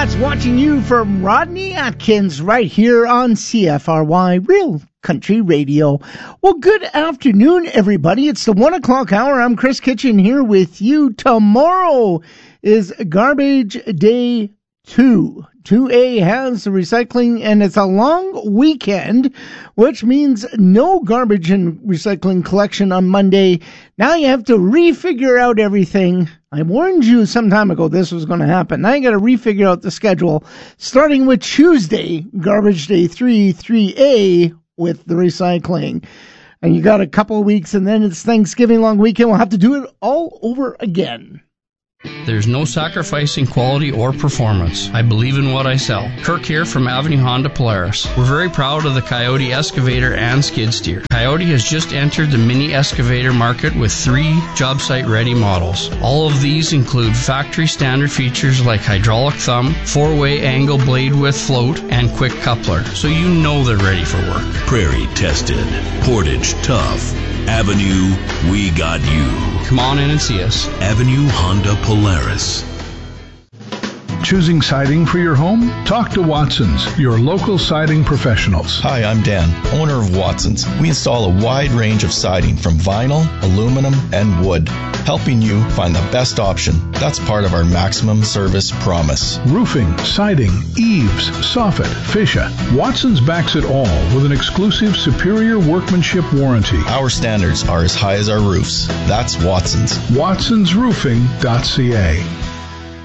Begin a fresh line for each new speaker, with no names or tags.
That's Watching You from Rodney Atkins right here on CFRY Real Country Radio. Well, good afternoon, everybody. It's the 1 o'clock hour. I'm Chris Kitchen here with you. Tomorrow is Garbage Day 2. 2A has the recycling, and it's a long weekend, which means no garbage and recycling collection on Monday. Now you have to refigure out everything. I warned you some time ago this was going to happen. Now you got to refigure out the schedule, starting with Tuesday, Garbage Day 3A, with the recycling. And you got a couple of weeks, and then it's Thanksgiving long weekend. We'll have to do it all over again.
There's no sacrificing quality or performance. I believe in what I sell. Kirk here from Avenue Honda Polaris. We're very proud of the Coyote excavator and skid steer. Coyote has just entered the mini excavator market with 3 job site ready models. All of these include factory standard features like hydraulic thumb, 4-way angle blade width float, and quick coupler, so you know they're ready for work.
Prairie tested, Portage tough. Avenue, we got you.
Come on in and see us.
Avenue Honda Polaris.
Choosing siding for your home? Talk to Watson's, your local siding professionals.
Hi, I'm Dan, owner of Watson's. We install a wide range of siding from vinyl, aluminum, and wood, helping you find the best option. That's part of our maximum service promise.
Roofing, siding, eaves, soffit, fascia. Watson's backs it all with an exclusive superior workmanship warranty.
Our standards are as high as our roofs. That's Watson's.
WatsonsRoofing.ca.